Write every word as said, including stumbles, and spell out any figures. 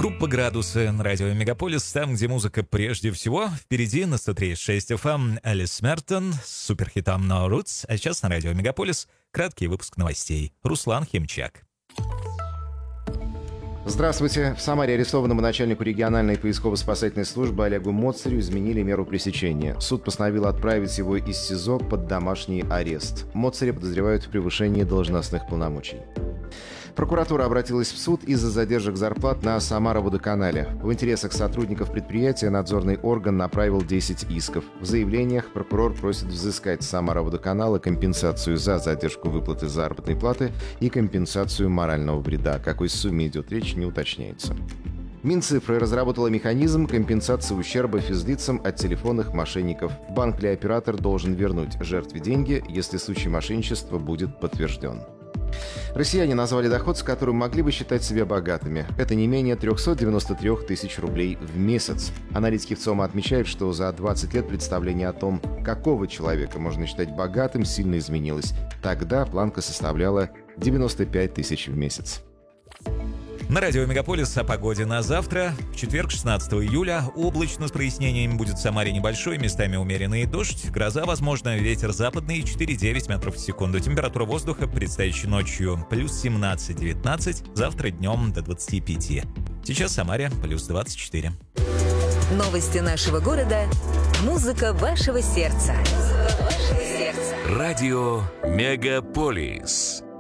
Группа «Градусы» на радио «Мегаполис», там, где музыка прежде всего. Впереди на сто три и шесть эф эм Элис Мертон с суперхитом «No Roots». А сейчас на радио «Мегаполис» краткий выпуск новостей. Руслан Химчак. Здравствуйте. В Самаре арестованному начальнику региональной поисково-спасательной службы Олегу Моцарю изменили меру пресечения. Суд постановил отправить его из СИЗО под домашний арест. Моцаря подозревают в превышении должностных полномочий. Прокуратура обратилась в суд из-за задержек зарплат на Самара-Водоканале. В интересах сотрудников предприятия надзорный орган направил десять исков. В заявлениях прокурор просит взыскать с Самара-Водоканала компенсацию за задержку выплаты заработной платы и компенсацию морального вреда. О какой сумме идет речь, не уточняется. Минцифры разработала механизм компенсации ущерба физлицам от телефонных мошенников. Банк или оператор должен вернуть жертве деньги, если случай мошенничества будет подтвержден. Россияне назвали доход, с которым могли бы считать себя богатыми. Это не менее триста девяносто три тысячи рублей в месяц. Аналитики ЦИОМа отмечают, что за двадцать лет представление о том, какого человека можно считать богатым, сильно изменилось. Тогда планка составляла девяносто пять тысяч в месяц. На радио «Мегаполис» о погоде на завтра. В четверг, шестнадцатого июля, облачно с прояснениями, будет в Самаре небольшой, местами умеренный дождь. Гроза, возможно, ветер западный четыре-девять метров в секунду. Температура воздуха предстоящей ночью плюс семнадцать-девятнадцать, завтра днем до двадцати пяти. Сейчас в Самаре плюс двадцать четыре. Новости нашего города. Музыка вашего сердца. Музыка вашего сердца. Радио «Мегаполис».